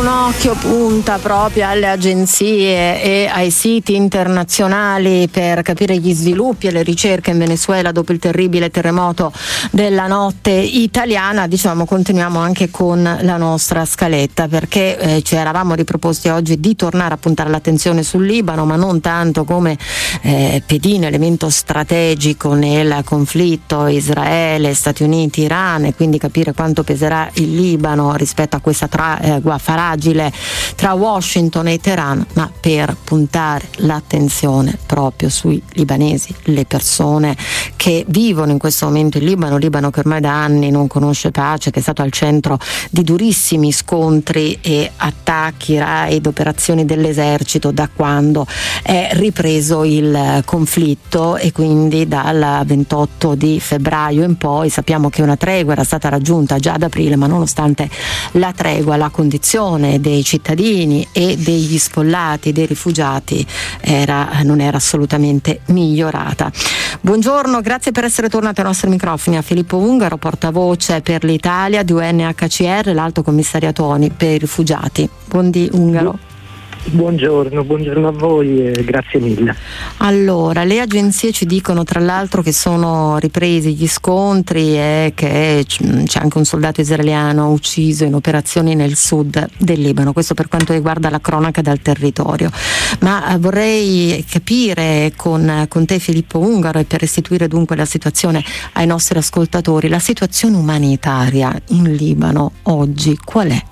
Un occhio punta proprio alle agenzie e ai siti internazionali per capire gli sviluppi e le ricerche in Venezuela dopo il terribile terremoto della notte italiana. Diciamo, continuiamo anche con la nostra scaletta, perché ci eravamo riproposti oggi di tornare a puntare l'attenzione sul Libano, ma non tanto come pedine, elemento strategico nel conflitto Israele, Stati Uniti, Iran, e quindi capire quanto peserà il Libano rispetto a questa tregua fragile tra Washington e Teheran, ma per puntare l'attenzione proprio sui libanesi, le persone che vivono in questo momento in Libano che ormai da anni non conosce pace, che è stato al centro di durissimi scontri e attacchi, raid, operazioni dell'esercito da quando è ripreso il conflitto, e quindi dal 28 di febbraio in poi. Sappiamo che una tregua era stata raggiunta già ad aprile, ma nonostante la tregua la condizione dei cittadini e degli sfollati, dei rifugiati non era assolutamente migliorata. Buongiorno, grazie per essere tornati ai nostri microfoni a Filippo Ungaro, portavoce per l'Italia di UNHCR, l'Alto Commissariato ONU per i rifugiati. Buondì Ungaro. Buongiorno a voi e grazie mille. Allora, le agenzie ci dicono tra l'altro che sono ripresi gli scontri e che c'è anche un soldato israeliano ucciso in operazioni nel sud del Libano. Questo per quanto riguarda la cronaca dal territorio. Ma vorrei capire con te, Filippo Ungaro, e per restituire dunque la situazione ai nostri ascoltatori, la situazione umanitaria in Libano oggi qual è?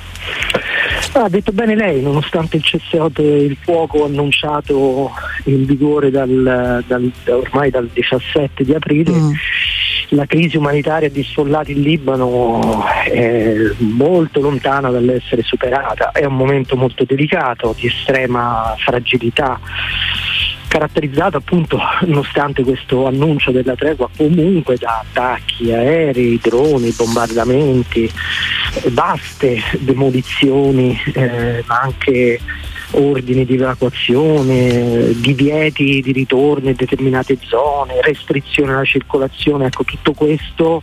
Ha detto bene lei, nonostante il cessate il fuoco annunciato in vigore ormai dal 17 di aprile, la crisi umanitaria di sfollati in Libano è molto lontana dall'essere superata. È un momento molto delicato, di estrema fragilità, caratterizzato appunto, nonostante questo annuncio della tregua, comunque da attacchi aerei, droni, bombardamenti, vaste demolizioni, ma anche ordini di evacuazione, divieti di ritorno in determinate zone, restrizione alla circolazione. Ecco, tutto questo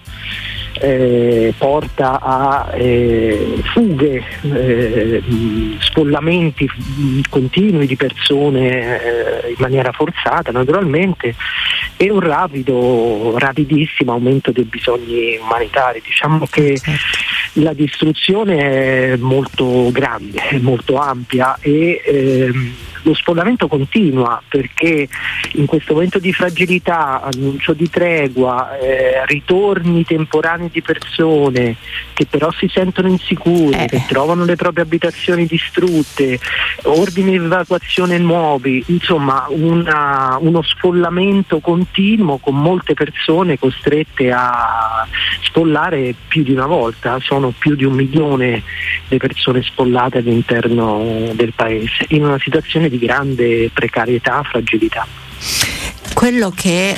porta a fughe, sfollamenti continui di persone in maniera forzata naturalmente, e un rapidissimo aumento dei bisogni umanitari. Diciamo che la distruzione è molto grande, è molto ampia, e lo sfollamento continua, perché in questo momento di fragilità, annuncio di tregua, ritorni temporanei di persone che però si sentono insicure, che trovano le proprie abitazioni distrutte, ordini di evacuazione nuovi, insomma uno sfollamento continuo, con molte persone costrette a sfollare più di una volta. Sono più di 1 milione le persone sfollate all'interno del paese, in una situazione di grande precarietà, fragilità. Quello che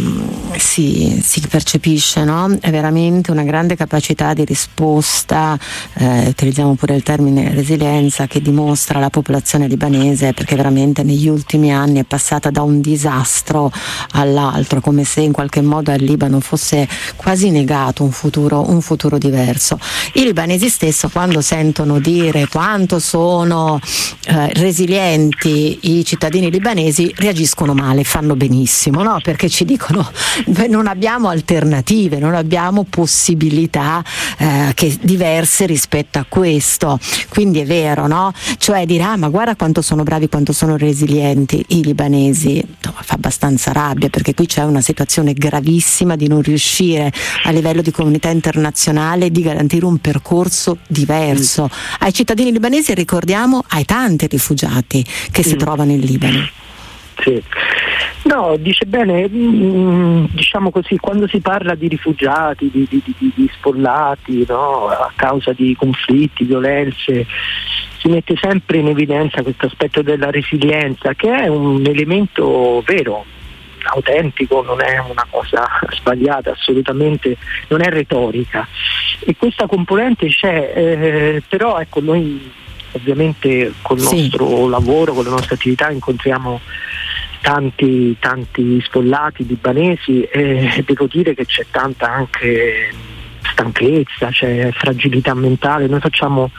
si percepisce, no? È veramente una grande capacità di risposta, utilizziamo pure il termine resilienza, che dimostra la popolazione libanese, perché veramente negli ultimi anni è passata da un disastro all'altro, come se in qualche modo al Libano fosse quasi negato un futuro diverso. I libanesi stesso, quando sentono dire quanto sono resilienti i cittadini libanesi, reagiscono male, fanno benissimo, no? Perché ci dicono non abbiamo alternative, non abbiamo possibilità che diverse rispetto a questo. Quindi è vero, no? Cioè dire ma guarda quanto sono bravi, quanto sono resilienti i libanesi, fa abbastanza rabbia, perché qui c'è una situazione gravissima di non riuscire a livello di comunità internazionale di garantire un percorso diverso ai cittadini libanesi, e ricordiamo ai tanti rifugiati che si trovano in Libano. Sì. No, dice bene, diciamo così, quando si parla di rifugiati, di sfollati, no, a causa di conflitti, violenze, si mette sempre in evidenza questo aspetto della resilienza, che è un elemento vero, autentico, non è una cosa sbagliata, assolutamente, non è retorica, e questa componente c'è, però ecco, noi ovviamente col nostro lavoro, con le nostre attività incontriamo tanti sfollati libanesi, e devo dire che c'è tanta anche stanchezza, c'è fragilità mentale. Noi facciamo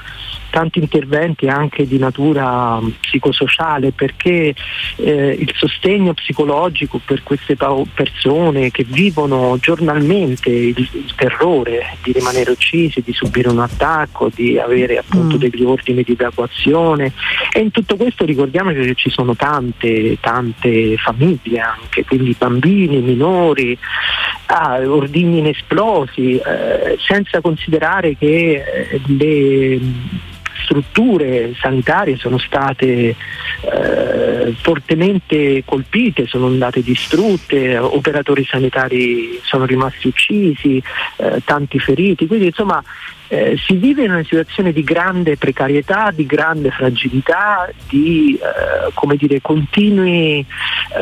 tanti interventi anche di natura psicosociale, perché il sostegno psicologico per queste persone che vivono giornalmente il terrore di rimanere uccisi, di subire un attacco, di avere appunto degli ordini di evacuazione, e in tutto questo ricordiamo che ci sono tante famiglie anche, quindi bambini, minori, ordigni inesplosi, senza considerare che le strutture sanitarie sono state fortemente colpite, sono andate distrutte, operatori sanitari sono rimasti uccisi, tanti feriti, quindi insomma si vive in una situazione di grande precarietà, di grande fragilità, di continue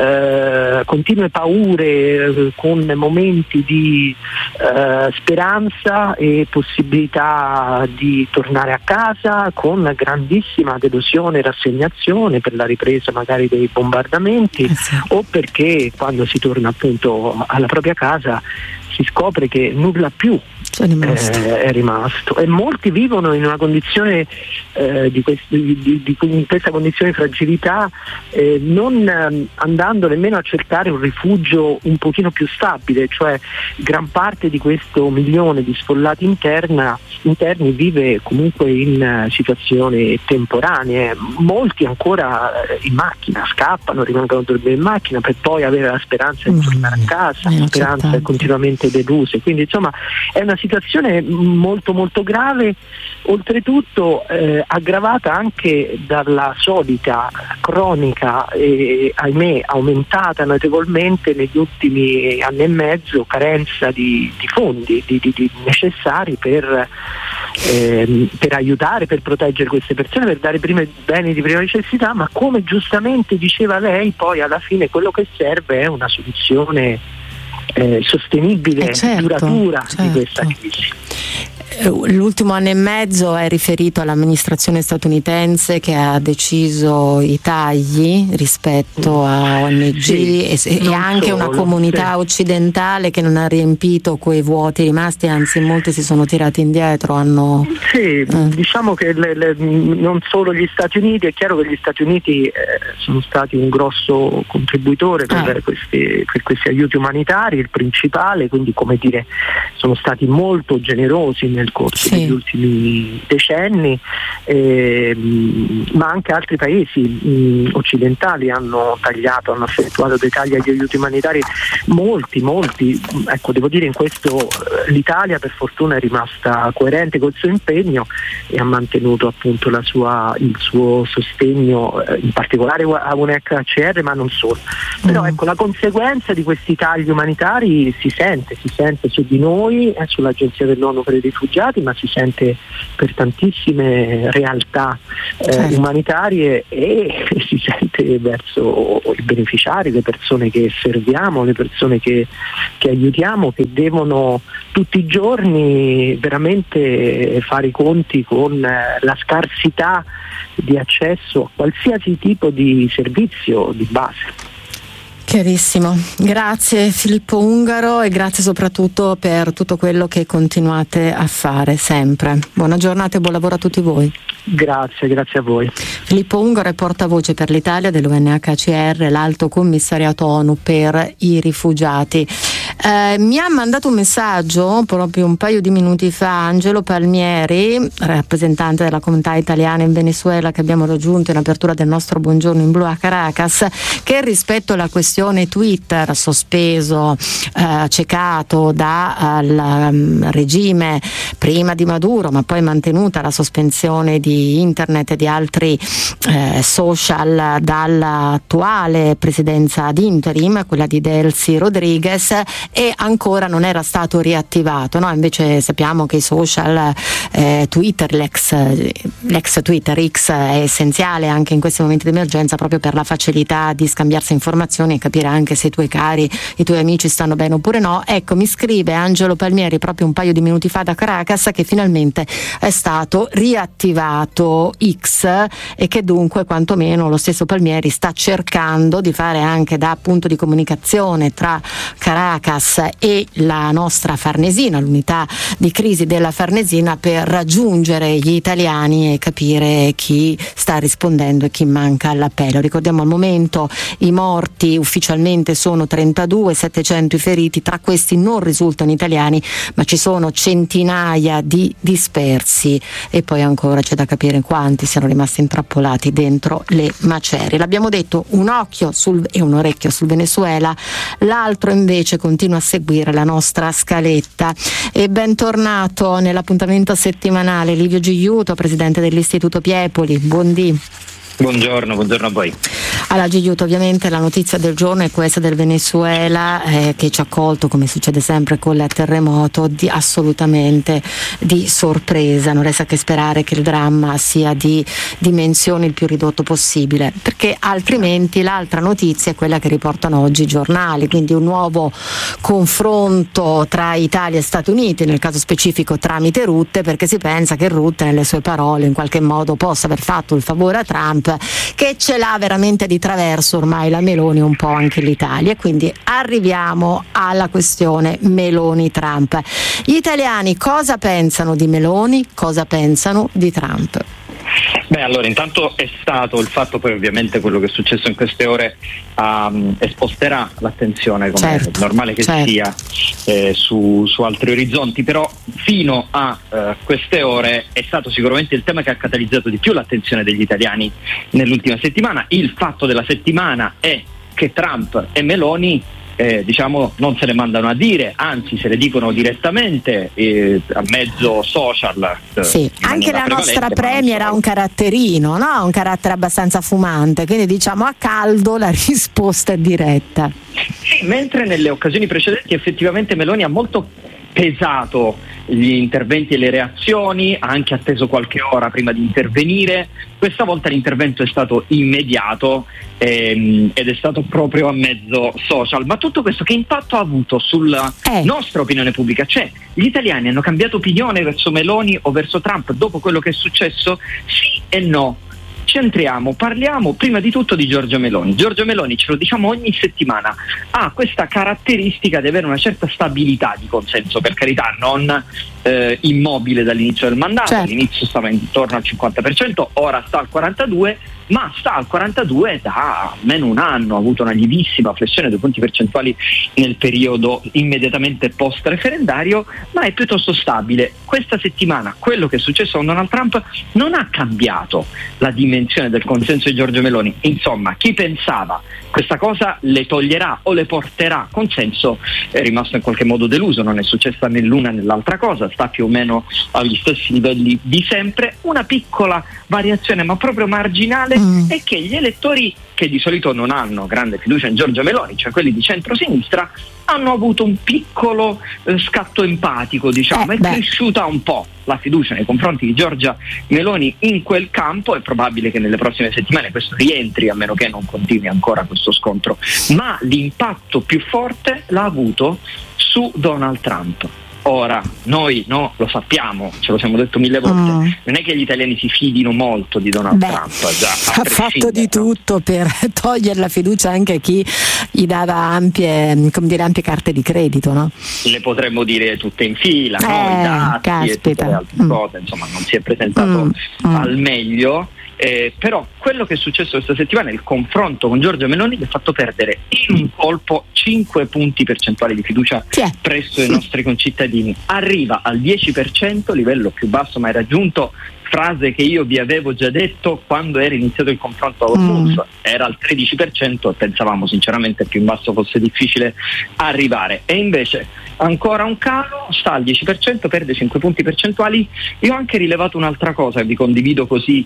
paure, con momenti di speranza e possibilità di tornare a casa, con grandissima delusione e rassegnazione per la ripresa magari dei bombardamenti, o perché quando si torna appunto alla propria casa si scopre che nulla più è rimasto, e molti vivono in una condizione in questa condizione di fragilità, non andando nemmeno a cercare un rifugio un pochino più stabile, cioè gran parte di questo milione di sfollati interni vive comunque in situazioni temporanee, molti ancora in macchina scappano, rimangono a dormire in macchina per poi avere la speranza di tornare a casa, speranze continuamente deluse, quindi insomma è una situazione molto molto grave, oltretutto aggravata anche dalla solita cronica e ahimè aumentata notevolmente negli ultimi anni e mezzo carenza di fondi di necessari per aiutare, per proteggere queste persone, per dare beni di prima necessità, ma come giustamente diceva lei, poi alla fine quello che serve è una soluzione sostenibile, duratura di questa crisi. L'ultimo anno e mezzo è riferito all'amministrazione statunitense che ha deciso i tagli rispetto a ONG e anche una comunità occidentale che non ha riempito quei vuoti rimasti, anzi molti si sono tirati indietro. Diciamo che non solo gli Stati Uniti, è chiaro che gli Stati Uniti sono stati un grosso contributore per questi aiuti umanitari, il principale, quindi come dire sono stati molto generosi nel corso degli ultimi decenni, ma anche altri paesi occidentali hanno effettuato dei tagli agli aiuti umanitari, molti, ecco, devo dire in questo l'Italia per fortuna è rimasta coerente col suo impegno e ha mantenuto appunto il suo sostegno, in particolare a UNHCR, ma non solo. Però ecco, la conseguenza di questi tagli umanitari si sente su di noi, sull'Agenzia dell'ONU per i rifugiati, ma si sente per tantissime realtà umanitarie, e si sente verso i beneficiari, le persone che serviamo, le persone che aiutiamo, che devono tutti i giorni veramente fare i conti con la scarsità di accesso a qualsiasi tipo di servizio di base. Chiarissimo, grazie Filippo Ungaro e grazie soprattutto per tutto quello che continuate a fare sempre. Buona giornata e buon lavoro a tutti voi. Grazie a voi. Filippo Ungaro è portavoce per l'Italia dell'UNHCR, l'Alto Commissariato ONU per i rifugiati. Mi ha mandato un messaggio proprio un paio di minuti fa Angelo Palmieri, rappresentante della comunità italiana in Venezuela, che abbiamo raggiunto in apertura del nostro Buongiorno in Blu a Caracas, che rispetto alla questione Twitter sospeso, ciecato dal regime prima di Maduro, ma poi mantenuta la sospensione di internet e di altri social dall'attuale presidenza ad interim, quella di Delcy Rodriguez, e ancora non era stato riattivato, no? Invece sappiamo che i social, Twitter, l'ex Twitter X, è essenziale anche in questi momenti di emergenza, proprio per la facilità di scambiarsi informazioni e capire anche se i tuoi cari, i tuoi amici stanno bene oppure no. Ecco, mi scrive Angelo Palmieri proprio un paio di minuti fa da Caracas che finalmente è stato riattivato X, e che dunque quantomeno lo stesso Palmieri sta cercando di fare anche da punto di comunicazione tra Caracas gas e la nostra Farnesina, l'unità di crisi della Farnesina, per raggiungere gli italiani e capire chi sta rispondendo e chi manca all'appello. Ricordiamo al momento i morti ufficialmente sono 32, 700 i feriti, tra questi non risultano italiani, ma ci sono centinaia di dispersi e poi ancora c'è da capire quanti siano rimasti intrappolati dentro le macerie. L'abbiamo detto, un occhio e un orecchio sul Venezuela, l'altro invece continua a seguire la nostra scaletta. E bentornato nell'appuntamento settimanale Livio Gigliuto, presidente dell'Istituto Piepoli. Buondì. Buongiorno a voi. Allora Gigliuto, ovviamente la notizia del giorno è questa del Venezuela, che ci ha colto, come succede sempre con il terremoto, assolutamente di sorpresa. Non resta che sperare che il dramma sia di dimensioni il più ridotto possibile, perché altrimenti l'altra notizia è quella che riportano oggi i giornali, quindi un nuovo confronto tra Italia e Stati Uniti, nel caso specifico tramite Rutte, perché si pensa che Rutte, nelle sue parole, in qualche modo possa aver fatto il favore a Trump, che ce l'ha veramente di traverso ormai la Meloni, un po' anche l'Italia. Quindi arriviamo alla questione Meloni-Trump. Gli italiani cosa pensano di Meloni, cosa pensano di Trump? Beh, allora intanto è stato il fatto, poi ovviamente quello che è successo in queste ore sposterà l'attenzione, come è normale che sia, su altri orizzonti, però fino a queste ore è stato sicuramente il tema che ha catalizzato di più l'attenzione degli italiani nell'ultima settimana. Il fatto della settimana è che Trump e Meloni non se le mandano a dire, anzi se le dicono direttamente a mezzo social. Sì, anche la nostra premier ha un caratterino, no? Un carattere abbastanza fumante, quindi diciamo a caldo la risposta è diretta. Sì, mentre nelle occasioni precedenti effettivamente Meloni ha molto pesato gli interventi e le reazioni, ha anche atteso qualche ora prima di intervenire. Questa volta l'intervento è stato immediato ed è stato proprio a mezzo social. Ma tutto questo che impatto ha avuto sulla nostra opinione pubblica? Cioè, gli italiani hanno cambiato opinione verso Meloni o verso Trump dopo quello che è successo? Sì e no. Centriamo, parliamo prima di tutto di Giorgia Meloni. Giorgia Meloni, ce lo diciamo ogni settimana, ha questa caratteristica di avere una certa stabilità di consenso, per carità, non immobile dall'inizio del mandato. All'inizio stava intorno al 50%, ora sta al 42%, ma sta al 42% da almeno un anno, ha avuto una lievissima flessione dei punti percentuali nel periodo immediatamente post-referendario, ma è piuttosto stabile. Questa settimana quello che è successo con Donald Trump non ha cambiato la dimensione del consenso di Giorgia Meloni. Insomma, chi pensava questa cosa le toglierà o le porterà consenso è rimasto in qualche modo deluso. Non è successa né l'una né l'altra cosa, sta più o meno agli stessi livelli di sempre. Una piccola variazione, ma proprio marginale, è che gli elettori che di solito non hanno grande fiducia in Giorgia Meloni, cioè quelli di centrosinistra, hanno avuto un piccolo scatto empatico, è cresciuta un po' la fiducia nei confronti di Giorgia Meloni in quel campo. È probabile che nelle prossime settimane questo rientri, a meno che non continui ancora questo scontro, ma l'impatto più forte l'ha avuto su Donald Trump. Ora, noi lo sappiamo, ce lo siamo detto 1000 volte, non è che gli italiani si fidino molto di Donald Trump. Ha fatto di tutto per togliere la fiducia anche a chi gli dava ampie carte di credito, no? Le potremmo dire tutte in fila, i dati caspita. E tutte le altre cose, insomma non si è presentato al meglio. Però quello che è successo questa settimana, il confronto con Giorgia Meloni, gli ha fatto perdere in un colpo 5 punti percentuali di fiducia presso i nostri concittadini. Arriva al 10%, livello più basso mai raggiunto. Frase che io vi avevo già detto quando era iniziato il confronto a Ormuz, era al 13%, pensavamo sinceramente più in basso fosse difficile arrivare, e invece ancora un calo, sta al 10%, perde 5 punti percentuali. Io ho anche rilevato un'altra cosa, vi condivido così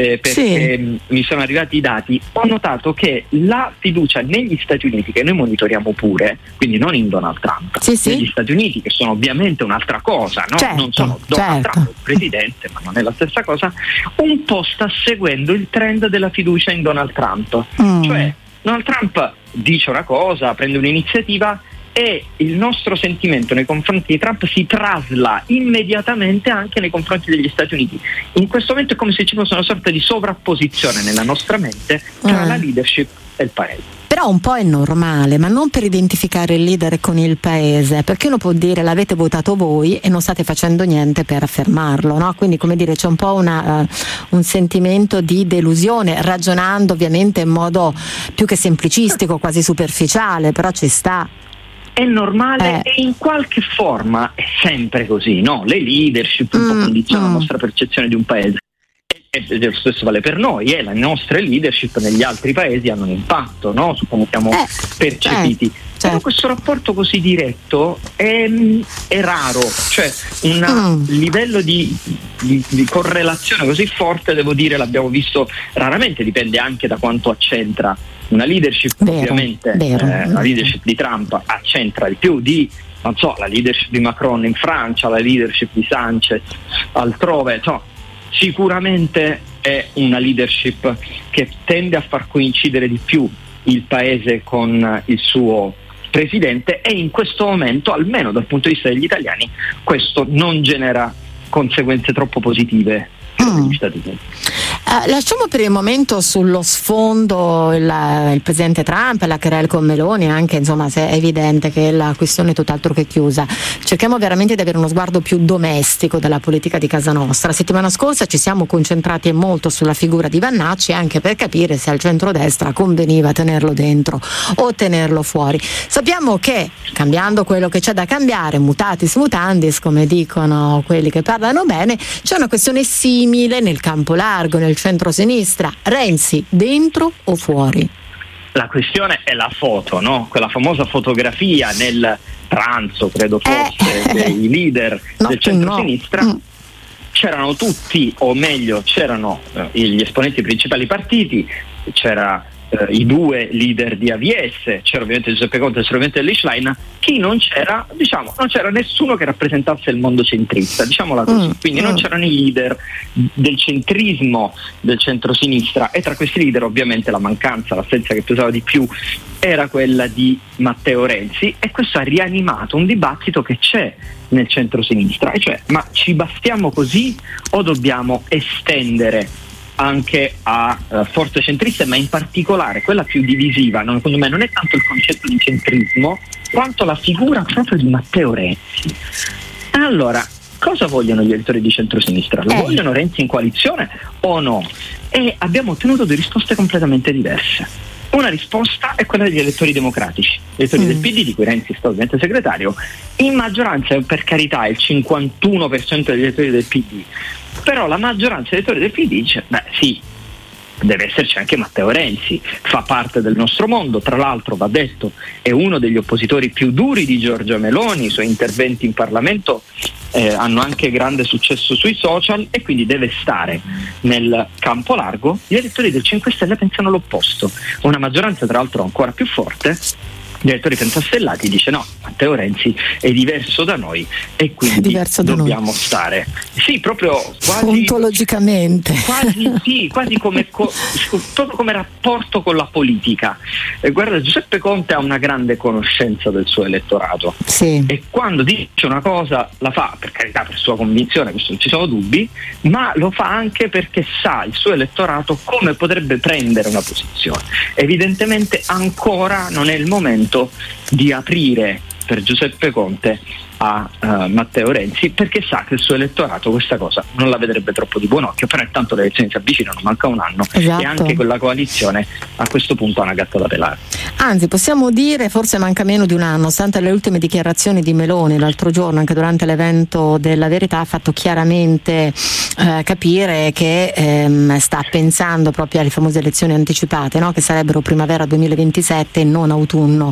perché mi sono arrivati i dati. Ho notato che la fiducia negli Stati Uniti, che noi monitoriamo pure, quindi non in Donald Trump, negli Stati Uniti, che sono ovviamente un'altra cosa, no? Non sono Donald Trump il presidente, ma non è la stessa cosa, un po' sta seguendo il trend della fiducia in Donald Trump. Cioè Donald Trump dice una cosa, prende un'iniziativa e il nostro sentimento nei confronti di Trump si trasla immediatamente anche nei confronti degli Stati Uniti. In questo momento è come se ci fosse una sorta di sovrapposizione nella nostra mente tra la leadership e il paese. Però però un po' è normale, ma non per identificare il leader con il paese, perché uno può dire l'avete votato voi e non state facendo niente per affermarlo, no? Quindi, come dire, c'è un po' un sentimento di delusione, ragionando ovviamente in modo più che semplicistico, quasi superficiale, però ci sta. È normale e in qualche forma è sempre così, no? Le leadership un po' condizionano la nostra percezione di un paese. E lo stesso vale per noi, le nostre leadership negli altri paesi hanno un impatto, no? Su come siamo percepiti. Però questo rapporto così diretto è raro, cioè un livello di correlazione così forte, devo dire, l'abbiamo visto raramente, dipende anche da quanto accentra una leadership. Ovviamente la leadership di Trump accentra di più di, non so, la leadership di Macron in Francia, la leadership di Sanchez altrove, sicuramente è una leadership che tende a far coincidere di più il paese con il suo presidente, e in questo momento, almeno dal punto di vista degli italiani, questo non genera conseguenze troppo positive per gli Stati Uniti. Lasciamo per il momento sullo sfondo il presidente Trump e la querela con Meloni, anche insomma se è evidente che la questione è tutt'altro che chiusa. Cerchiamo veramente di avere uno sguardo più domestico della politica di casa nostra. La settimana scorsa ci siamo concentrati molto sulla figura di Vannacci, anche per capire se al centrodestra conveniva tenerlo dentro o tenerlo fuori. Sappiamo che, cambiando quello che c'è da cambiare, mutatis mutandis, come dicono quelli che parlano bene, c'è una questione simile nel campo largo, nel centro-sinistra. Renzi dentro o fuori? La questione è la foto, no? Quella famosa fotografia nel pranzo, credo fosse, dei leader del centro-sinistra. C'erano tutti, o meglio c'erano gli esponenti dei principali partiti, c'era i due leader di AVS, c'era ovviamente Giuseppe Conte e c'era ovviamente Lischlein. Chi non c'era, non c'era nessuno che rappresentasse il mondo centrista, diciamola così. Quindi non c'erano i leader del centrismo del centrosinistra, e tra questi leader ovviamente la mancanza, l'assenza che pesava di più era quella di Matteo Renzi, e questo ha rianimato un dibattito che c'è nel centrosinistra, e cioè, ma ci bastiamo così o dobbiamo estendere anche a forze centriste, ma in particolare quella più divisiva, secondo me non è tanto il concetto di centrismo quanto la figura proprio di Matteo Renzi. Allora, cosa vogliono gli elettori di centrosinistra? Lo vogliono Renzi in coalizione o no? E abbiamo ottenuto due risposte completamente diverse. Una risposta è quella degli elettori democratici, gli elettori del PD, di cui Renzi sta ovviamente segretario. In maggioranza, per carità, il 51% degli elettori del PD, però la maggioranza degli elettori del PD dice, sì, deve esserci anche Matteo Renzi, fa parte del nostro mondo, tra l'altro va detto è uno degli oppositori più duri di Giorgia Meloni, i suoi interventi in Parlamento hanno anche grande successo sui social, e quindi deve stare nel campo largo. Gli elettori del 5 Stelle pensano l'opposto, una maggioranza tra l'altro ancora più forte. Gli elettori pentastellati dice no, Matteo Renzi è diverso da noi e quindi dobbiamo stare. Sì, proprio quasi ontologicamente. Quasi come proprio come rapporto con la politica. Guarda, Giuseppe Conte ha una grande conoscenza del suo elettorato. Sì. E quando dice una cosa la fa, per carità, per sua convinzione, questo non ci sono dubbi, ma lo fa anche perché sa il suo elettorato come potrebbe prendere una posizione. Evidentemente ancora non è il momento di aprire per Giuseppe Conte a Matteo Renzi, perché sa che il suo elettorato questa cosa non la vedrebbe troppo di buon occhio. Però intanto le elezioni si avvicinano, manca un anno, esatto. E anche quella coalizione a questo punto ha una gatta da pelare. Anzi, possiamo dire forse manca meno di un anno, stante le ultime dichiarazioni di Meloni l'altro giorno, anche durante l'evento della Verità, ha fatto chiaramente capire che sta pensando proprio alle famose elezioni anticipate, no? Che sarebbero primavera 2027 e non autunno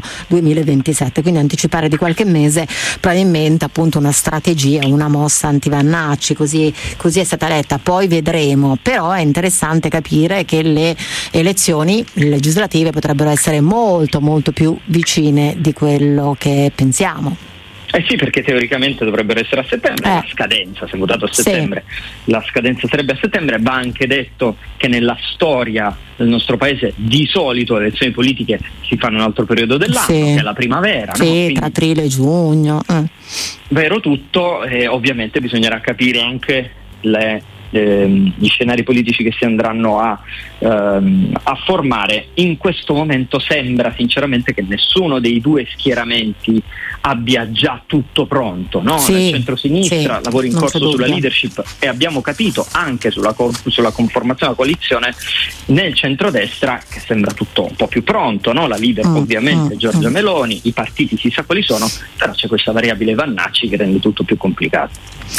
2027, quindi anticipare di qualche mese, probabilmente appunto una strategia, una mossa anti-Vannacci, così è stata letta. Poi vedremo, però è interessante capire che le elezioni legislative potrebbero essere molto molto più vicine di quello che pensiamo. Sì, perché teoricamente dovrebbero essere a settembre, la scadenza, se votato a settembre, la scadenza sarebbe a settembre. Va anche detto che nella storia del nostro paese di solito le elezioni politiche si fanno in un altro periodo dell'anno, che è la primavera. Sì, no? Quindi, tra aprile e giugno. Vero tutto, ovviamente bisognerà capire anche le gli scenari politici che si andranno a formare. In questo momento sembra sinceramente che nessuno dei due schieramenti abbia già tutto pronto, no? Sì, nel centro-sinistra lavori in corso sulla leadership, e abbiamo capito anche sulla conformazione della coalizione nel centrodestra che sembra tutto un po' più pronto, no? La leader ovviamente Giorgia Meloni, i partiti si sa quali sono, però c'è questa variabile Vannacci che rende tutto più complicato.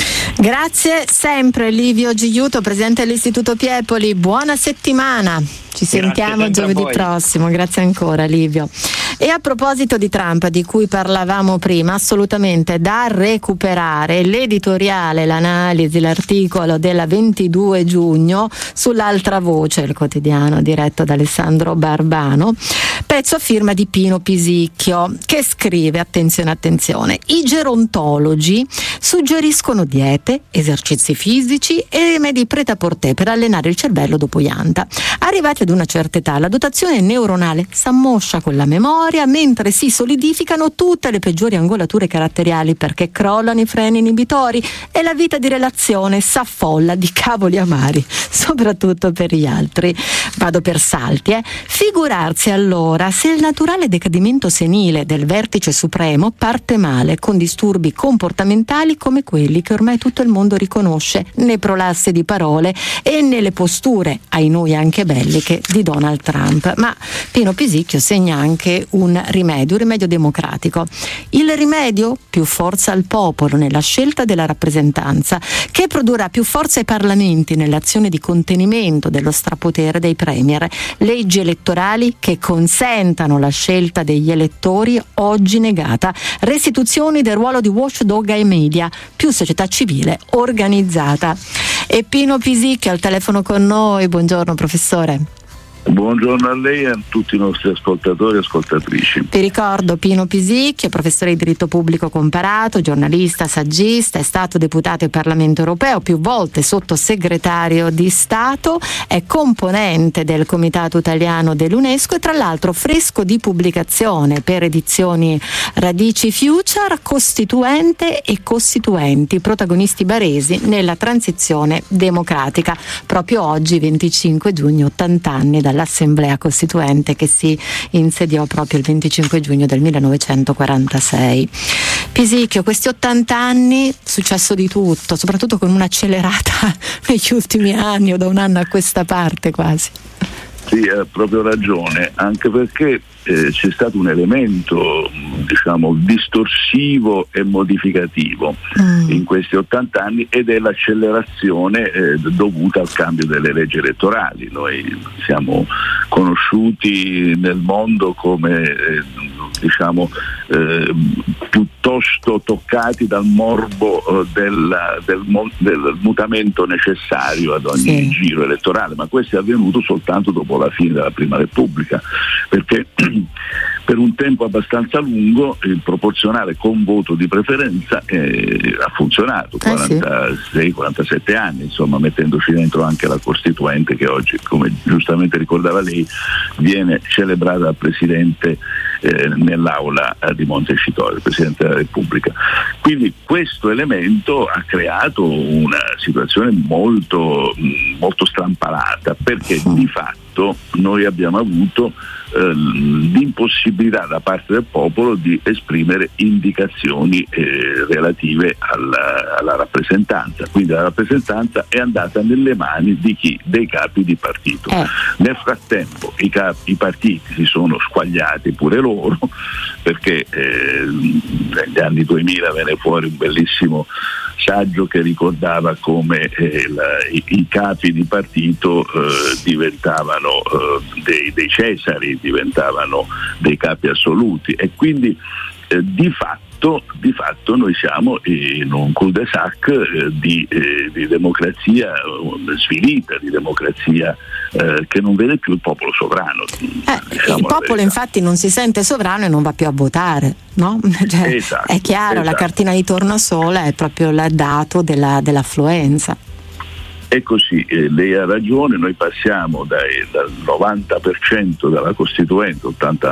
Grazie sempre Livio Gigliuto, presidente dell'Istituto Piepoli, buona settimana, ci sentiamo giovedì prossimo, grazie ancora Livio. E a proposito di Trump, di cui parlavamo prima, assolutamente da recuperare l'editoriale, l'analisi, l'articolo della 22 giugno sull'Altra Voce, il quotidiano diretto da Alessandro Barbano, pezzo a firma di Pino Pisicchio, che scrive, attenzione, i gerontologi suggeriscono diete, esercizi fisici e rimedi prêt-à-porter per allenare il cervello dopo Ianta. Arrivati ad una certa età, la dotazione neuronale s'ammoscia con la memoria, mentre si solidificano tutte le peggiori angolature caratteriali, perché crollano i freni inibitori e la vita di relazione s'affolla di cavoli amari, soprattutto per gli altri. Vado per salti, Figurarsi allora se il naturale decadimento senile del vertice supremo parte male con disturbi comportamentali come quelli che ormai tutto il mondo riconosce nei prolassi di parole e nelle posture, ai noi anche belliche, di Donald Trump. Ma Pino Pisicchio segna anche un rimedio democratico. Il rimedio? Più forza al popolo nella scelta della rappresentanza, che produrrà più forza ai parlamenti nell'azione di contenimento dello strapotere dei premier, leggi elettorali che consentano la scelta degli elettori oggi negata, restituzioni del ruolo di watchdog ai media, più società civile organizzata. E Pino Pisicchio al telefono con noi, buongiorno professore. Buongiorno a lei e a tutti i nostri ascoltatori e ascoltatrici. Vi ricordo Pino Pisicchio, professore di diritto pubblico comparato, giornalista, saggista, è stato deputato al Parlamento europeo, più volte sottosegretario di Stato, è componente del Comitato Italiano dell'UNESCO e tra l'altro fresco di pubblicazione per edizioni Radici Future, costituente e costituenti, protagonisti baresi nella transizione democratica. Proprio oggi, 25 giugno, 80 anni dall'Assemblea Costituente che si insediò proprio il 25 giugno del 1946. Pisicchio, questi 80 anni, successo di tutto, soprattutto con un'accelerata negli ultimi anni o da un anno a questa parte quasi. Sì, ha proprio ragione, anche perché c'è stato un elemento, diciamo, distorsivo e modificativo in questi 80 anni, ed è l'accelerazione dovuta al cambio delle leggi elettorali. Noi siamo conosciuti nel mondo come piuttosto toccati dal morbo del mutamento necessario ad ogni giro elettorale, ma questo è avvenuto soltanto dopo la fine della Prima Repubblica, perché per un tempo abbastanza lungo il proporzionale con voto di preferenza ha funzionato, 46-47 anni, insomma, mettendoci dentro anche la Costituente, che oggi, come giustamente ricordava lei, viene celebrata dal Presidente nell'aula di Montecitorio, il Presidente della Repubblica. Quindi questo elemento ha creato una situazione molto, molto strampalata, perché di fatto noi abbiamo avuto l'impossibilità da parte del popolo di esprimere indicazioni relative alla rappresentanza. Quindi la rappresentanza è andata nelle mani di chi? Dei capi di partito. Nel frattempo i partiti si sono squagliati pure loro, perché negli anni 2000 venne fuori un bellissimo saggio che ricordava come i capi di partito diventavano dei Cesari, diventavano dei capi assoluti, e quindi di fatto noi siamo in un cul-de-sac di democrazia svilita, di democrazia che non vede più il popolo sovrano. Il popolo infatti non si sente sovrano e non va più a votare, no? Cioè, esatto, è chiaro, la cartina di tornasole è proprio il dato dell'affluenza. È così, lei ha ragione, noi passiamo dal 90% della Costituente,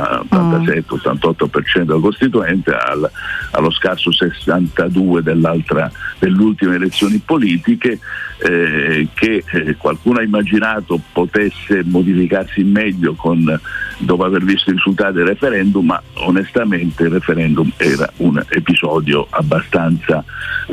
87-88% della Costituente, allo scarso 62% dell'ultime elezioni politiche, che qualcuno ha immaginato potesse modificarsi meglio dopo aver visto i risultati del referendum, ma onestamente il referendum era un episodio abbastanza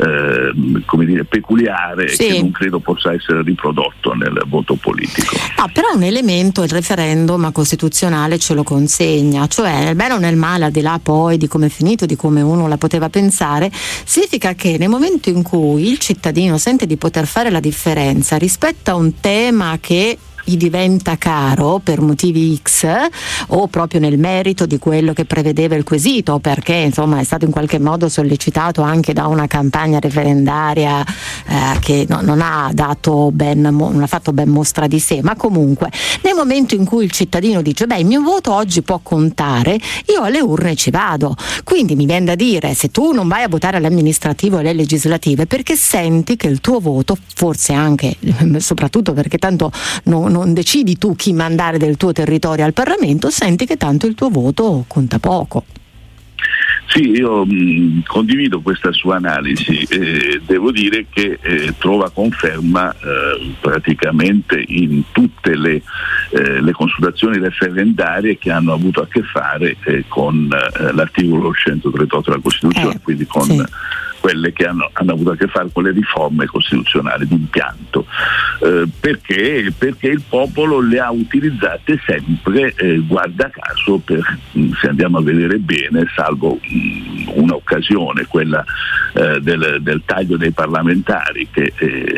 peculiare, sì, che non credo possa essere riprodotto nel voto politico. Però un elemento il referendum costituzionale ce lo consegna, cioè nel bene o nel male, al di là poi di come è finito, di come uno la poteva pensare, significa che nel momento in cui il cittadino sente di poter fare la differenza rispetto a un tema che gli diventa caro per motivi X, o proprio nel merito di quello che prevedeva il quesito, perché insomma è stato in qualche modo sollecitato anche da una campagna referendaria che non ha fatto ben mostra di sé, ma comunque nel momento in cui il cittadino dice il mio voto oggi può contare, io alle urne ci vado. Quindi mi viene da dire, se tu non vai a votare alle amministrative o alle legislative perché senti che il tuo voto, forse anche soprattutto perché tanto non decidi tu chi mandare del tuo territorio al Parlamento, senti che tanto il tuo voto conta poco. Sì, io condivido questa sua analisi, devo dire che trova conferma praticamente in tutte le consultazioni referendarie che hanno avuto a che fare con l'articolo 138 della Costituzione, quindi con sì, quelle che hanno avuto a che fare con le riforme costituzionali d'impianto, perché il popolo le ha utilizzate sempre, guarda caso, se andiamo a vedere bene, salvo un'occasione, quella del taglio dei parlamentari, che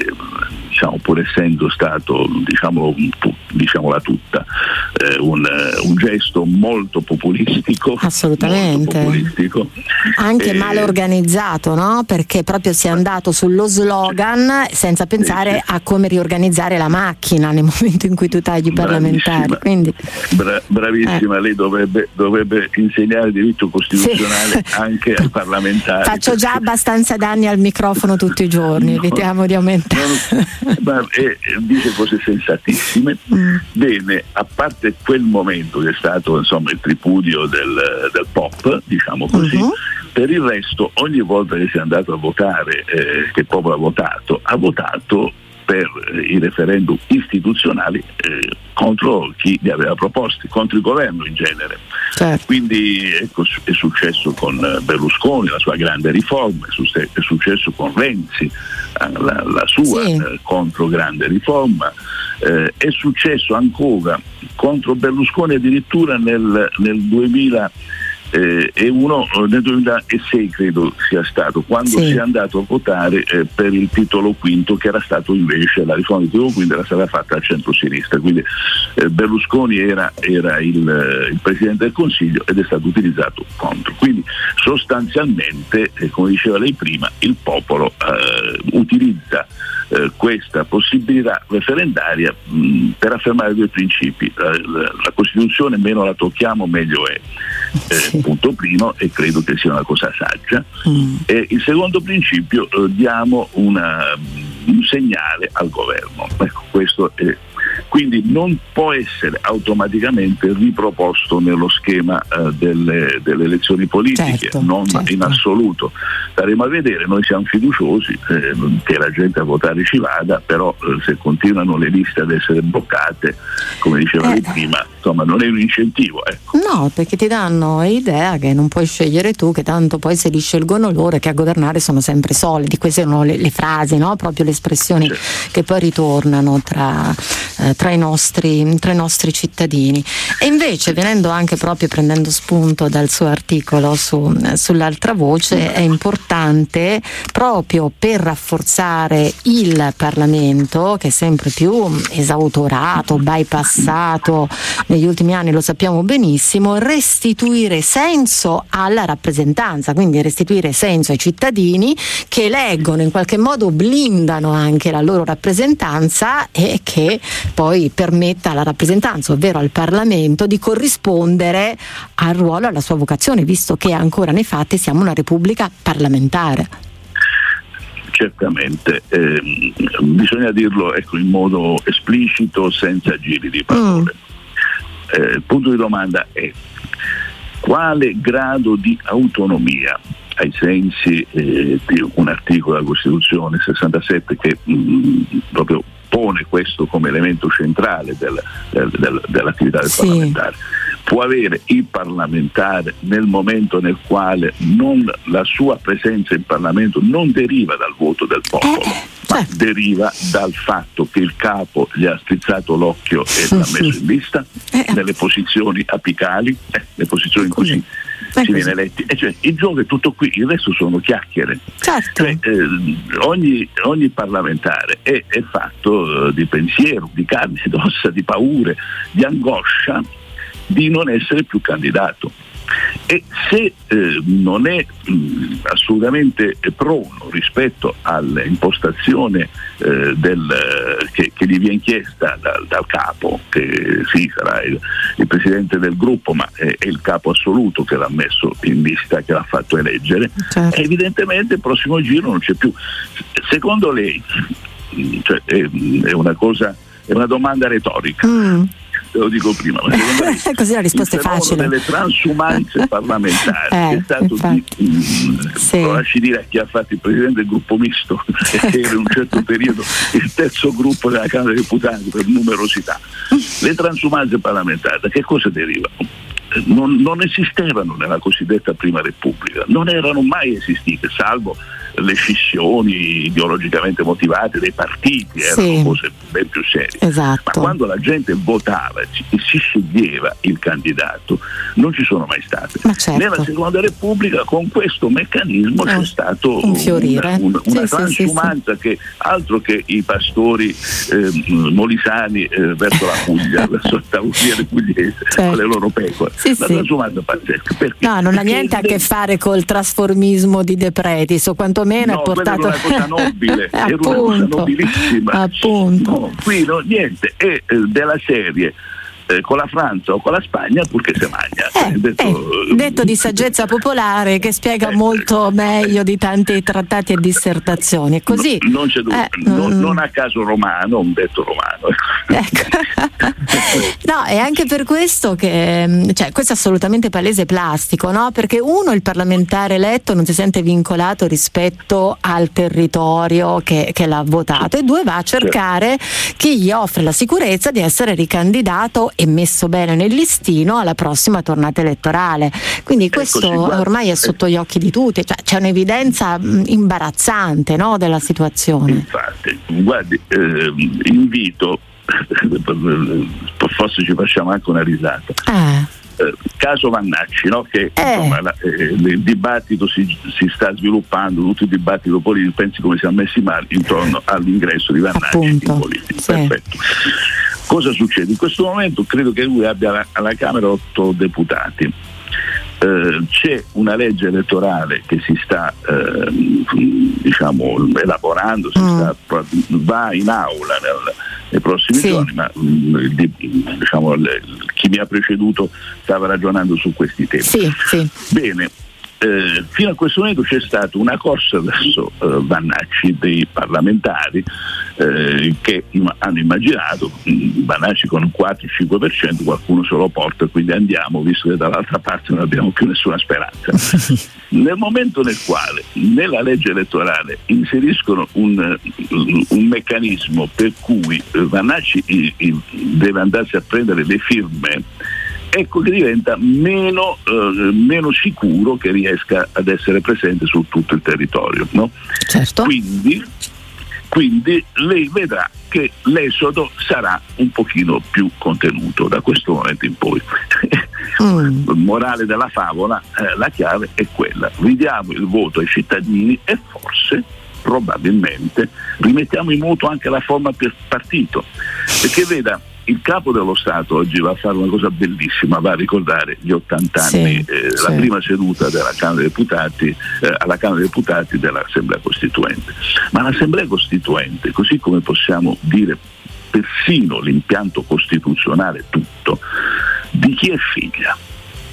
pur essendo stato, diciamola tutta, un gesto molto populistico, assolutamente, molto populistico, anche male organizzato, no? Perché proprio si è andato sullo slogan senza pensare a come riorganizzare la macchina nel momento in cui tu tagli i parlamentari. Quindi bravissima, lei dovrebbe insegnare diritto costituzionale, sì, anche ai parlamentari. Faccio già abbastanza danni al microfono tutti i giorni, evitiamo di aumentare. Dice cose sensatissime. Bene, a parte quel momento che è stato il tripudio del pop, diciamo così, per il resto ogni volta che si è andato a votare, che il popolo ha votato per i referendum istituzionali contro chi li aveva proposti, contro il governo in genere. Certo. Quindi è successo con Berlusconi, la sua grande riforma, è successo con Renzi, la sua sì, contro grande riforma, è successo ancora contro Berlusconi addirittura nel 2006 credo sia stato, quando si è andato a votare per il titolo quinto, che era stato invece, la riforma del titolo quinto era stata fatta al centro-sinistra, quindi Berlusconi era il Presidente del Consiglio ed è stato utilizzato contro. Quindi sostanzialmente, come diceva lei prima, il popolo utilizza questa possibilità referendaria per affermare due principi. La Costituzione meno la tocchiamo meglio è, punto primo, e credo che sia una cosa saggia. E il secondo principio, diamo un segnale al governo. Ecco, questo è. Quindi non può essere automaticamente riproposto nello schema delle elezioni politiche, certo. In assoluto. Staremo a vedere, noi siamo fiduciosi che la gente a votare ci vada, però se continuano le liste ad essere bloccate, come diceva lei prima, non è un incentivo. Ecco. No, perché ti danno l'idea che non puoi scegliere tu, che tanto poi se li scelgono loro, che a governare sono sempre solidi. Queste sono le frasi, no? Proprio le espressioni, certo, che poi ritornano tra i nostri cittadini. E invece, venendo anche proprio prendendo spunto dal suo articolo sull'altra voce, è importante proprio per rafforzare il Parlamento, che è sempre più esautorato, bypassato negli ultimi anni, lo sappiamo benissimo, restituire senso alla rappresentanza, quindi restituire senso ai cittadini che eleggono, in qualche modo blindano anche la loro rappresentanza e che poi permetta alla rappresentanza, ovvero al Parlamento, di corrispondere al ruolo e alla sua vocazione, visto che ancora nei fatti siamo una repubblica parlamentare. certamente, bisogna dirlo in modo esplicito, senza giri di parole. Il punto di domanda è: quale grado di autonomia, ai sensi di un articolo della Costituzione 67 che proprio pone questo come elemento centrale dell'attività del parlamentare, può avere il parlamentare nel momento nel quale la sua presenza in Parlamento non deriva dal voto del popolo, ma deriva dal fatto che il capo gli ha strizzato l'occhio e l'ha messo in lista nelle posizioni apicali, le posizioni in cui si viene eletti, cioè, il gioco è tutto qui, il resto sono chiacchiere. Certo. Cioè, ogni parlamentare è fatto di pensiero, di carne, di ossa, di paure, di angoscia di non essere più candidato. E se non è assolutamente prono rispetto all'impostazione che gli viene chiesta dal capo, che sì, sarà il presidente del gruppo, ma è il capo assoluto che l'ha messo in lista, che l'ha fatto eleggere, certo. Evidentemente il prossimo giro non c'è più. Secondo lei, cioè, è una domanda retorica, te lo dico prima, ma secondo me così la risposta è facile. Delle transumanze parlamentari è stato lo lasci dire a chi ha fatto il presidente del gruppo misto, che era in un certo periodo il terzo gruppo della Camera dei Deputati per numerosità. Le transumanze parlamentari da che cosa derivano? Non esistevano nella cosiddetta Prima Repubblica, non erano mai esistite, salvo le scissioni ideologicamente motivate dei partiti, erano cose ben più serie. Esatto. Ma quando la gente votava e si sceglieva il candidato, non ci sono mai state. Certo. Nella Seconda Repubblica con questo meccanismo c'è stato un fiorire, una transumanza che altro che i pastori molisani verso la Puglia, verso il Tauriere pugliese, con le loro pecore. La transumanza pazzesca. Perché? No, non ha niente a che fare col trasformismo di De Pretis, o quantomeno è portato. Era una cosa nobile, era una cosa nobilissima. Appunto. No, qui niente, è della serie. Con la Francia o con la Spagna purché se magna. Detto di saggezza popolare che spiega molto meglio di tanti trattati e dissertazioni. È così. Non c'è dubbio, non a caso romano, un detto romano. No, è anche per questo che questo è assolutamente palese plastico, no? Perché uno, il parlamentare eletto non si sente vincolato rispetto al territorio che l'ha votato, e due, va a cercare chi gli offre la sicurezza di essere ricandidato e messo bene nel listino alla prossima tornata elettorale. Quindi questo ormai è sotto gli occhi di tutti, cioè, c'è un'evidenza imbarazzante, no, della situazione. Infatti, guardi, invito, forse ci facciamo anche una risata. Caso Vannacci, no? Che insomma, il dibattito si sta sviluppando, tutto il dibattito politico, pensi come siamo messi male intorno all'ingresso di Vannacci in politica. Perfetto. Cosa succede? In questo momento credo che lui abbia alla Camera 8 deputati. C'è una legge elettorale che si sta elaborando, va in aula nei prossimi giorni, ma chi mi ha preceduto stava ragionando su questi temi. Bene. Fino a questo momento c'è stata una corsa verso Vannacci dei parlamentari che hanno immaginato Vannacci con un 4-5%, qualcuno se lo porta, quindi andiamo, visto che dall'altra parte non abbiamo più nessuna speranza. Nel momento nel quale nella legge elettorale inseriscono un meccanismo per cui Vannacci deve andarsi a prendere le firme, ecco che diventa meno sicuro che riesca ad essere presente su tutto il territorio, no? Certo. Quindi lei vedrà che l'esodo sarà un pochino più contenuto da questo momento in poi. Morale della favola, la chiave è quella: ridiamo il voto ai cittadini e forse, probabilmente, rimettiamo in moto anche la forma per partito, perché veda, il capo dello Stato oggi va a fare una cosa bellissima, va a ricordare gli 80 anni, la prima seduta della Camera dei Deputati, alla Camera dei Deputati dell'Assemblea Costituente. Ma l'Assemblea Costituente, così come possiamo dire persino l'impianto costituzionale tutto, di chi è figlia?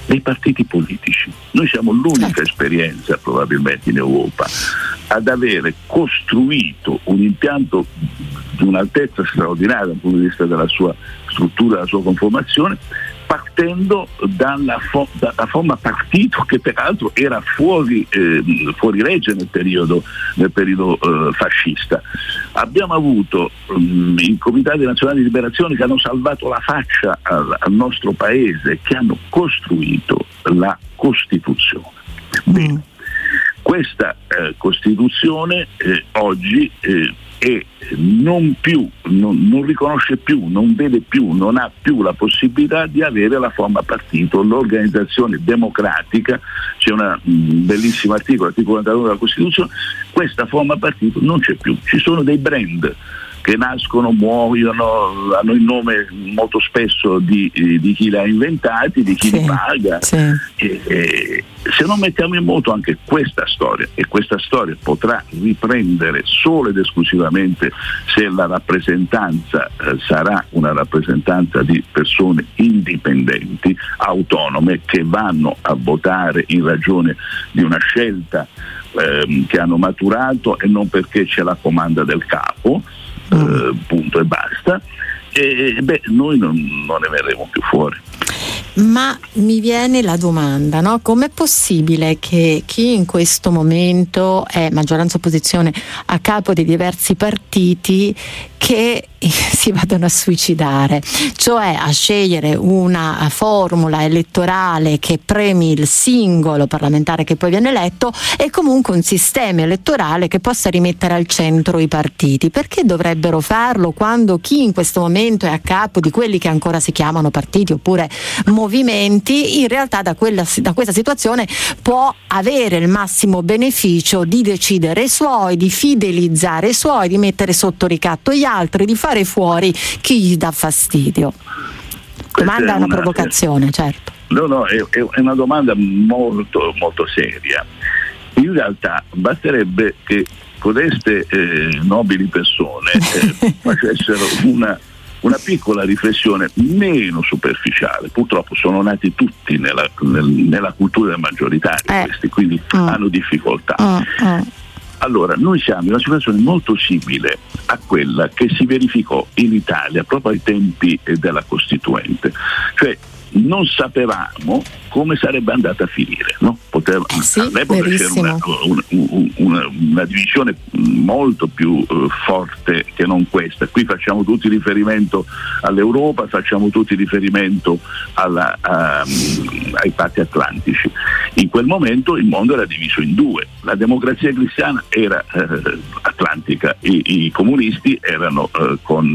dei partiti politici. Noi siamo l'unica esperienza probabilmente in Europa ad avere costruito un impianto di un'altezza straordinaria dal punto di vista della sua struttura, della sua conformazione, partendo dalla forma partito, che peraltro era fuori legge nel periodo fascista. Abbiamo avuto i comitati nazionali di liberazione che hanno salvato la faccia al nostro paese, che hanno costruito la Costituzione. Bene, questa Costituzione oggi e non riconosce più, non vede più, non ha più la possibilità di avere la forma partito, l'organizzazione democratica. C'è un bellissimo articolo 41 della Costituzione, questa forma partito non c'è più, ci sono dei brand che nascono, muoiono, hanno il nome molto spesso di chi li ha inventati, di chi li paga. Se non mettiamo in moto anche questa storia, e questa storia potrà riprendere solo ed esclusivamente se la rappresentanza sarà una rappresentanza di persone indipendenti, autonome, che vanno a votare in ragione di una scelta che hanno maturato e non perché c'è la comanda del capo, punto e basta, noi non ne verremo più fuori. Ma mi viene la domanda, no? Com'è possibile che chi in questo momento è maggioranza opposizione a capo di diversi partiti che si vadano a suicidare, cioè a scegliere una formula elettorale che premi il singolo parlamentare che poi viene eletto e comunque un sistema elettorale che possa rimettere al centro i partiti? Perché dovrebbero farlo quando chi in questo momento è a capo di quelli che ancora si chiamano partiti oppure movimenti, in realtà da questa situazione può avere il massimo beneficio di decidere i suoi, di fidelizzare i suoi, di mettere sotto ricatto gli altri, di fare fuori chi gli dà fastidio? Domanda è una provocazione, certo. No, è una domanda molto, molto seria. In realtà basterebbe che codeste nobili persone facessero una piccola riflessione meno superficiale. Purtroppo sono nati tutti nella cultura maggioritaria questi, quindi hanno difficoltà. Allora, noi siamo in una situazione molto simile a quella che si verificò in Italia proprio ai tempi della Costituente, cioè non sapevamo come sarebbe andata a finire, no? All'epoca c'era una divisione molto più forte che non questa. Qui facciamo tutti riferimento all'Europa, facciamo tutti riferimento ai patti atlantici. In quel momento il mondo era diviso in due: la democrazia cristiana era atlantica, i comunisti erano con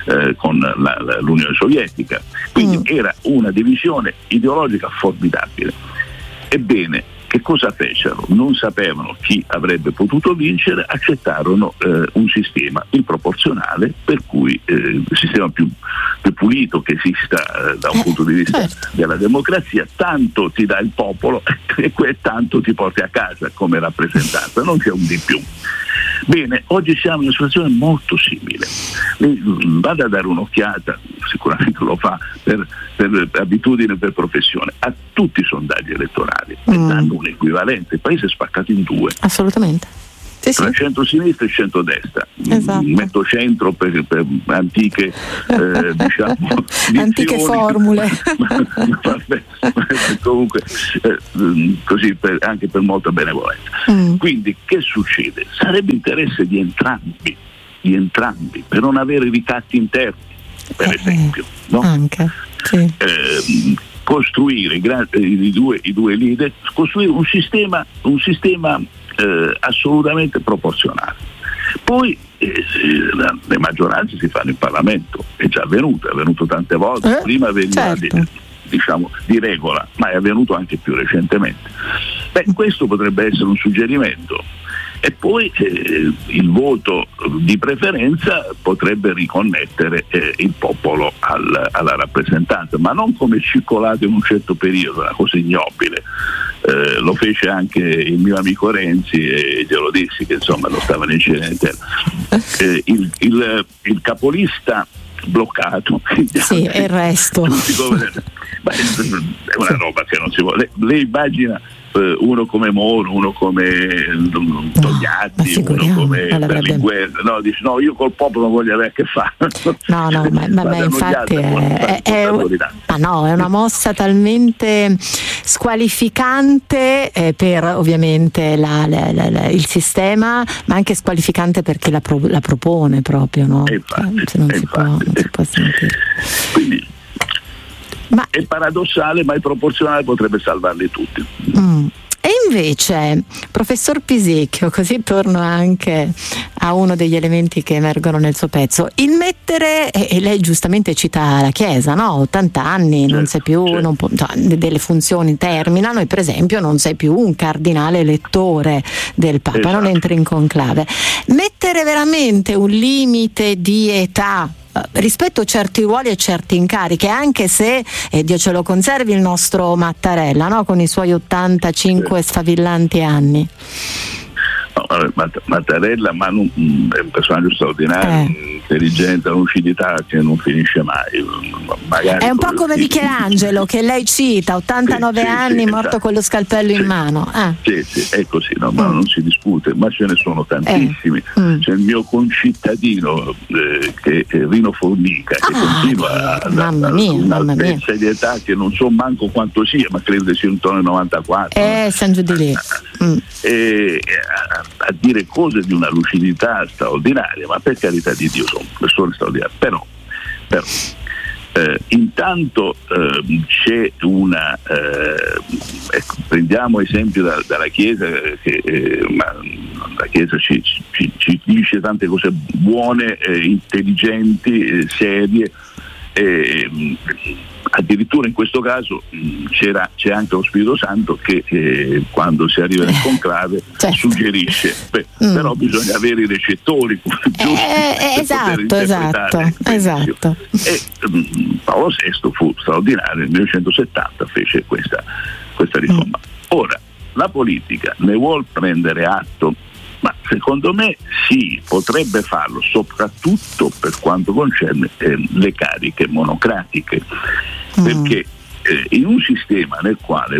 l'Unione Sovietica, quindi era una divisione ideologica formidabile. Ebbene, che cosa fecero? Non sapevano chi avrebbe potuto vincere, accettarono un sistema, il proporzionale, per cui il sistema più pulito che esista da un punto di vista della democrazia: tanto ti dà il popolo e tanto ti porti a casa come rappresentanza, non c'è un di più. Bene, oggi siamo in una situazione molto simile. Vada a dare un'occhiata, sicuramente lo fa per abitudine, per professione, a tutti i sondaggi elettorali e danno un equivalente. Il paese è spaccato in due. Assolutamente. Tra centro-sinistra e centro-destra. Esatto. Metto centro per antiche diciamo antiche formule. Vabbè, comunque così anche per molta benevolenza. Quindi che succede? Sarebbe interesse di entrambi per non avere ricatti interni, per esempio, no? Anche, sì. Costruire i due leader, costruire un sistema assolutamente proporzionale. Poi le maggioranze si fanno in Parlamento, è già avvenuto tante volte, prima veniva diciamo di regola, ma è avvenuto anche più recentemente. Questo potrebbe essere un suggerimento. E poi il voto di preferenza potrebbe riconnettere il popolo alla rappresentanza, ma non come circolato in un certo periodo, una cosa ignobile. Lo fece anche il mio amico Renzi e glielo dissi che insomma lo stava nel Cilento. Il capolista bloccato, sì, e il resto è una roba che non si può. Lei immagina uno come Moro, uno come Togliatti, uno come Berlinguer, dice no, io col popolo non voglio avere a che fare. ma infatti è una mossa talmente squalificante per ovviamente il sistema, ma anche squalificante per chi la propone proprio, no? Non si può sentire. Quindi è paradossale, ma è proporzionale, potrebbe salvarli tutti. E invece, professor Pisicchio, così torno anche a uno degli elementi che emergono nel suo pezzo, il mettere, e lei giustamente cita la Chiesa, no? 80 anni, non sei più, delle funzioni terminano, e per esempio non sei più un cardinale elettore del Papa, non entri in conclave. Mettere veramente un limite di età rispetto a certi ruoli e certi incarichi, anche se Dio ce lo conservi il nostro Mattarella, no? Con i suoi 85 sfavillanti anni. Mattarella è un personaggio straordinario, intelligente, una lucidità che non finisce mai. Magari è un po' come Michelangelo che lei cita, 89 anni, morto esatto. con lo scalpello in mano. Sì, è così, ma non si discute, ma ce ne sono tantissimi. C'è il mio concittadino che è Rino Formica, che continua un'altezza di età che non so manco quanto sia, ma credo sia intorno ai 94. San giù di lì. A dire cose di una lucidità straordinaria, ma per carità di Dio sono persone straordinarie, però intanto c'è una prendiamo esempio dalla Chiesa, ma la Chiesa ci dice tante cose buone, intelligenti, serie. Addirittura in questo caso c'è anche lo Spirito Santo che quando si arriva nel conclave suggerisce, però bisogna avere i recettori esatto. E Paolo VI fu straordinario, nel 1970 fece questa riforma. Ora la politica ne vuol prendere atto, ma secondo me sì, potrebbe farlo, soprattutto per quanto concerne le cariche monocratiche, perché in un sistema nel quale,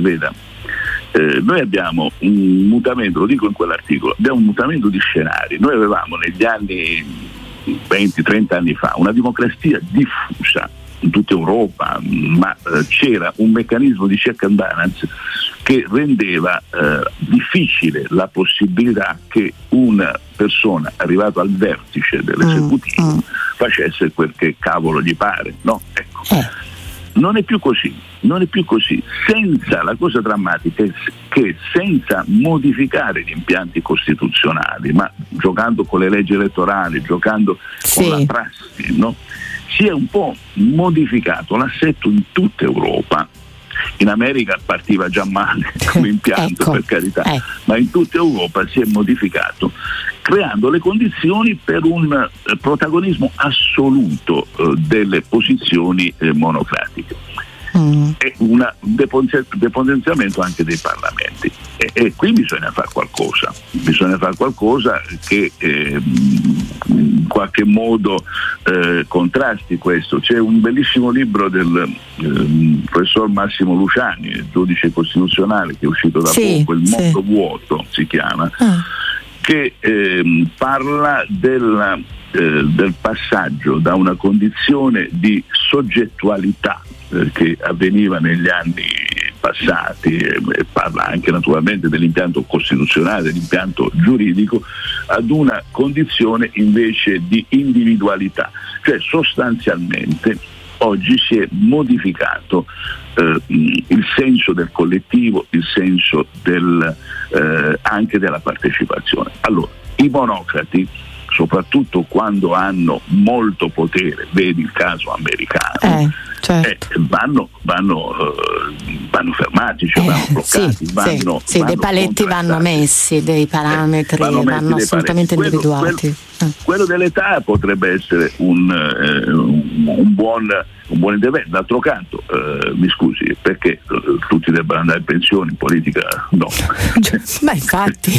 noi abbiamo un mutamento, lo dico in quell'articolo, abbiamo un mutamento di scenari. Noi avevamo negli anni 20-30 anni fa una democrazia diffusa in tutta Europa, ma c'era un meccanismo di check and balance che rendeva difficile la possibilità che una persona arrivata al vertice dell'esecutivo facesse quel che cavolo gli pare, no? Ecco. Non è più così. Senza, la cosa drammatica è che senza modificare gli impianti costituzionali, ma giocando con le leggi elettorali, giocando con la prassi, no? Si è un po' modificato l'assetto in tutta Europa. In America partiva già male come impianto, per carità, ma in tutta Europa si è modificato, creando le condizioni per un protagonismo assoluto delle posizioni monocratiche e un depotenziamento anche dei parlamenti. E qui bisogna fare qualcosa che in qualche modo contrasti questo. C'è un bellissimo libro del professor Massimo Luciani, giudice costituzionale, che è uscito da poco, Il mondo vuoto si chiama, che parla del passaggio da una condizione di soggettualità che avveniva negli anni passati, e parla anche naturalmente dell'impianto costituzionale, dell'impianto giuridico, ad una condizione invece di individualità. Cioè sostanzialmente oggi si è modificato il senso del collettivo, il senso anche della partecipazione. Allora, i monocrati, soprattutto quando hanno molto potere, vedi il caso americano, vanno fermati, vanno bloccati, dei paletti vanno messi, dei parametri vanno assolutamente individuati. Quello dell'età potrebbe essere un buon intervento. D'altro canto, mi scusi, perché tutti debbano andare in pensione, in politica no. Ma infatti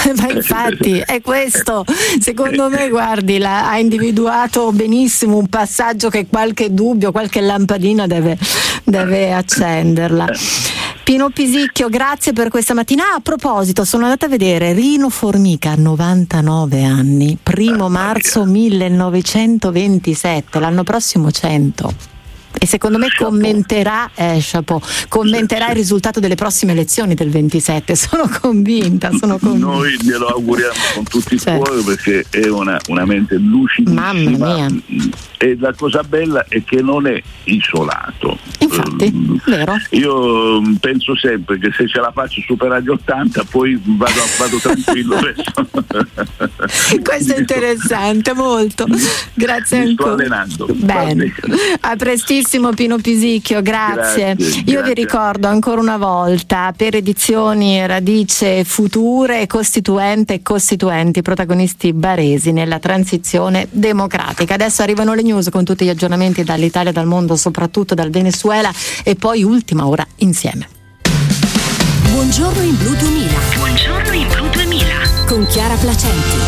è questo, secondo me, guardi, ha individuato benissimo un passaggio che qualche dubbio, qualche lampadina deve deve accenderla. Pino Pisicchio, grazie per questa mattina. A proposito, sono andata a vedere Rino Formica, 99 anni, 1 marzo 1927, l'anno prossimo 100. E secondo me commenterà il risultato delle prossime elezioni del 27, sono convinta. Noi glielo auguriamo con tutti il cuore, perché è una mente lucidissima. Mamma mia. E la cosa bella è che non è isolato. Infatti, vero. Io penso sempre che se ce la faccio superare gli 80 poi vado tranquillo. Questo è interessante, molto. Grazie mi ancora. Sto allenando. Bene. A prestissimo Pino Pisicchio, grazie. Io vi ricordo ancora una volta, per Edizioni Radice Future, Costituente e Costituenti, protagonisti baresi nella transizione democratica. Adesso arrivano le news con tutti gli aggiornamenti dall'Italia, dal mondo, soprattutto dal Venezuela, e poi Ultima Ora insieme. Buongiorno in Blu 2000. Buongiorno in Blu 2000 con Chiara Placenti.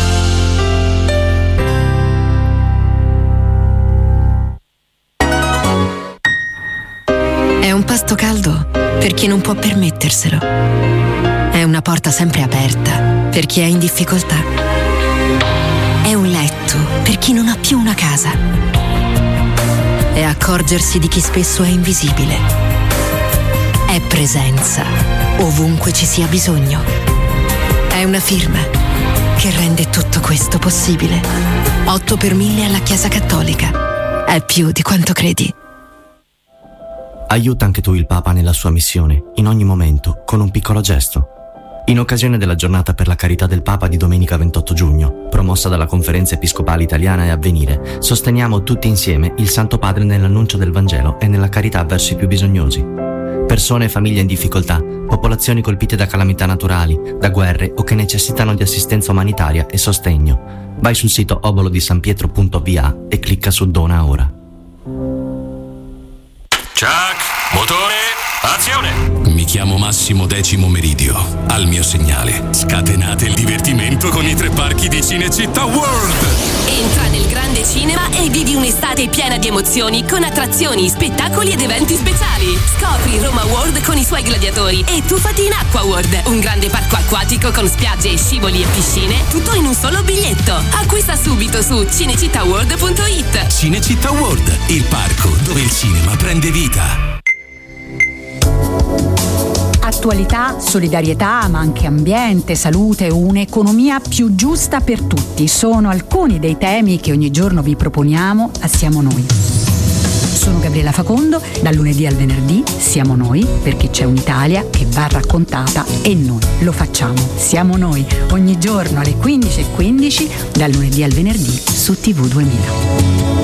È un pasto caldo per chi non può permetterselo. È una porta sempre aperta per chi è in difficoltà. È un letto per chi non ha più una casa. È accorgersi di chi spesso è invisibile. È presenza ovunque ci sia bisogno. È una firma che rende tutto questo possibile. 8 per 1000 alla Chiesa Cattolica. È più di quanto credi. Aiuta anche tu il Papa nella sua missione, in ogni momento, con un piccolo gesto. In occasione della giornata per la carità del Papa di domenica 28 giugno, promossa dalla Conferenza Episcopale Italiana e Avvenire, sosteniamo tutti insieme il Santo Padre nell'annuncio del Vangelo e nella carità verso i più bisognosi. Persone e famiglie in difficoltà, popolazioni colpite da calamità naturali, da guerre o che necessitano di assistenza umanitaria e sostegno. Vai sul sito obolodisanpietro.va e clicca su Dona Ora. Chuck, motore, azione! Mi chiamo Massimo Decimo Meridio. Al mio segnale, scatenate il divertimento con i 3 parchi di Cinecittà World! Entra nel grande cinema e vivi un'estate piena di emozioni con attrazioni, spettacoli ed eventi speciali. Scopri Roma World con i suoi gladiatori e tuffati in Acqua World, un grande parco acquatico con spiagge, scivoli e piscine, tutto in un solo biglietto. Acquista subito su cinecittàworld.it. Cinecittà World, il parco dove il cinema prende vita. Attualità, solidarietà, ma anche ambiente, salute, un'economia più giusta per tutti sono alcuni dei temi che ogni giorno vi proponiamo a Siamo Noi. Sono Gabriella Facondo, dal lunedì al venerdì Siamo Noi, perché c'è un'Italia che va raccontata e noi lo facciamo. Siamo Noi, ogni giorno alle 15:15, dal lunedì al venerdì su TV 2000.